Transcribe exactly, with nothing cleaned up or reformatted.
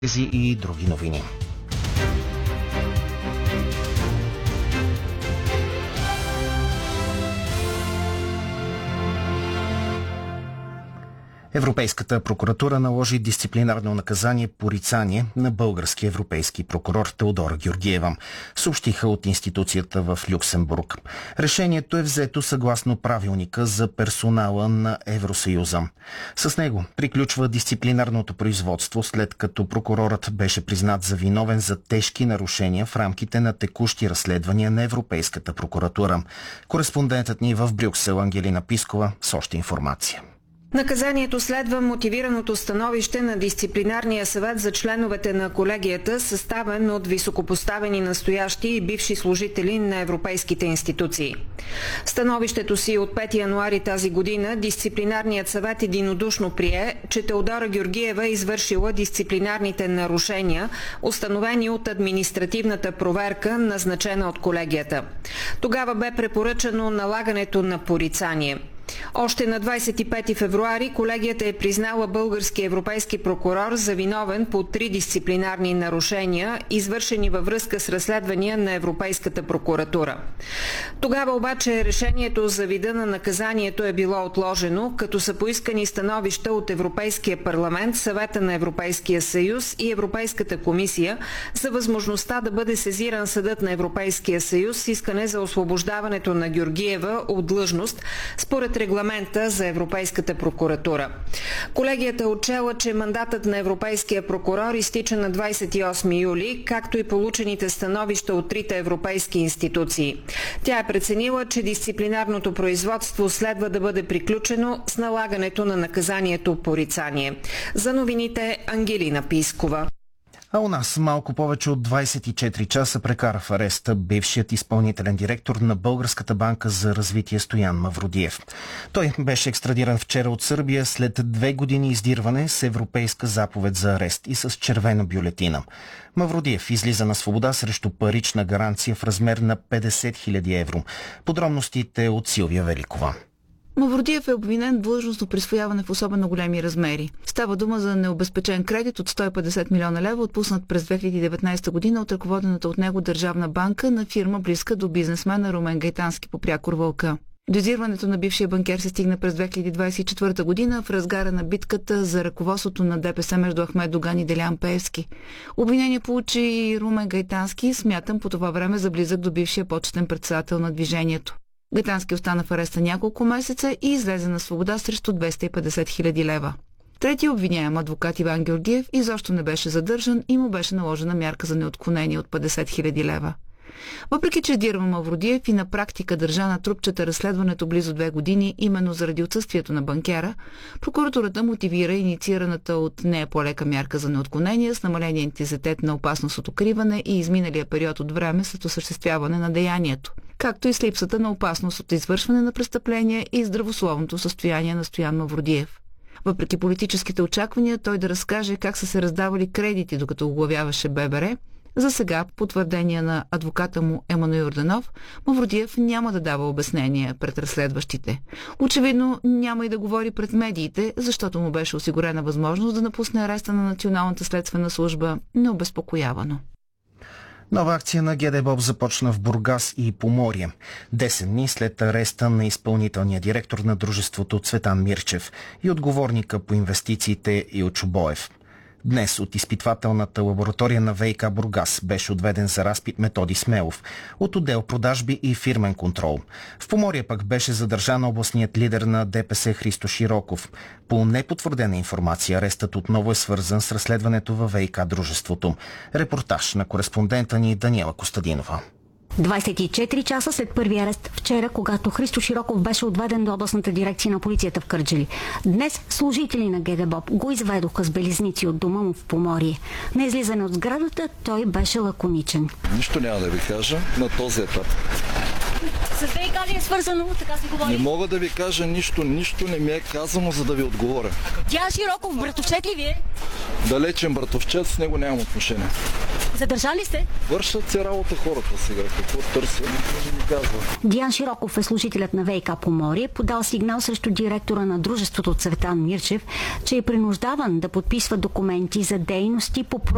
Тези и други новини. Европейската прокуратура наложи дисциплинарно наказание порицание на български европейски прокурор Теодора Георгиева, съобщиха от институцията в Люксембург. Решението е взето съгласно правилника за персонала на Евросъюза. С него приключва дисциплинарното производство, след като прокурорът беше признат за виновен за тежки нарушения в рамките на текущи разследвания на Европейската прокуратура. Кореспондентът ни в Брюксел Ангелина Пискова с още информация. Наказанието следва мотивираното становище на дисциплинарния съвет за членовете на колегията, съставен от високопоставени настоящи и бивши служители на европейските институции. В становището си от пети януари тази година дисциплинарният съвет единодушно прие, че Теодора Георгиева е извършила дисциплинарните нарушения, установени от административната проверка, назначена от колегията. Тогава бе препоръчано налагането на порицание. Още на двадесет и пети февруари колегията е признала български европейски прокурор за виновен по три дисциплинарни нарушения, извършени във връзка с разследвания на Европейската прокуратура. Тогава обаче решението за вида на наказанието е било отложено, като са поискани становища от Европейския парламент, Съвета на Европейския съюз и Европейската комисия за възможността да бъде сезиран Съдът на Европейския съюз с искане за освобождаването на Георгиева от длъжност според регламента за Европейската прокуратура. Колегията е отчела, че мандатът на европейския прокурор изтича на двадесет и осми юли, както и получените становища от трите европейски институции. Тя е преценила, че дисциплинарното производство следва да бъде приключено с налагането на наказанието порицание. За новините Ангелина Пискова. А у нас малко повече от двадесет и четири часа прекара в ареста бившият изпълнителен директор на Българската банка за развитие Стоян Мавродиев. Той беше екстрадиран вчера от Сърбия след две години издирване с европейска заповед за арест и с червена бюлетина. Мавродиев излиза на свобода срещу парична гаранция в размер на петдесет хиляди евро. Подробностите от Силвия Великова. Мавродиев е обвинен в длъжностно присвояване в особено големи размери. Става дума за необезпечен кредит от сто и петдесет милиона лева, отпуснат през две хиляди и деветнадесета година от ръководената от него държавна банка на фирма близка до бизнесмена Румен Гайтански по прякор Вълка. До издирването на бившия банкер се стигна през две хиляди двадесет и четвърта година в разгара на битката за ръководството на ДПС между Ахмед Доган и Делян Пеевски. Обвинение получи и Румен Гайтански, смятам по това време за близък до бившия почетен председател на движението. Гайтански остана в ареста няколко месеца и излезе на свобода срещу двеста и петдесет хиляди лева. Трети обвиняем, адвокат Иван Георгиев, изобщо не беше задържан и му беше наложена мярка за неотклонение от петдесет хиляди лева. Въпреки че издирва Мавродиев и на практика държа на трупчета разследването близо две години, именно заради отсъствието на банкера, прокуратурата мотивира инициираната от нея по-лека мярка за неотклонение с намаления интензитет на опасност от укриване и изминалия период от време след осъществяване на деянието, както и с липсата на опасност от извършване на престъпления и здравословното състояние на Стоян Мавродиев. Въпреки политическите очаквания той да разкаже как са се раздавали кредити, докато оглавяваше ББР, за сега, по твърдение на адвоката му Емануил Йорданов, Мавродиев няма да дава обяснение пред разследващите. Очевидно няма и да говори пред медиите, защото му беше осигурена възможност да напусне ареста на Националната следствена служба необезпокоявано. Нова акция на ГДБОП започна в Бургас и Поморие. Десет дни след ареста на изпълнителния директор на дружеството Цветан Мирчев и отговорника по инвестициите Илчо Боев. Днес от изпитвателната лаборатория на ВиК Бургас беше отведен за разпит Методи Смелов от отдел продажби и фирмен контрол. В Поморие пък беше задържан областният лидер на ДПС Христо Широков. По непотвърдена информация арестът отново е свързан с разследването във ВиК дружеството. Репортаж на кореспондента ни Даниела Костадинова. двадесет и четири часа след първия арест вчера, когато Христо Широков беше отведен до областната дирекция на полицията в Кърджали. Днес служители на ГДБОП го изведоха с белезници от дома му в Поморие. На излизане от сградата той беше лаконичен. Нищо няма да ви кажа на този етап. С ВиК ли е свързано? Така си говори. Не мога да ви кажа нищо, нищо не ми е казано, за да ви отговоря. Диан Широков, братовчет ли ви е? Далечен братовчет, с него нямам отношение. Задържали сте? Вършат се работа хората сега. Какво търся, никой не ми казва. Диан Широков е служителят на ВиК Поморие, подал сигнал срещу директора на дружеството Цветан Мирчев, че е принуждаван да подписва документи за дейности по проект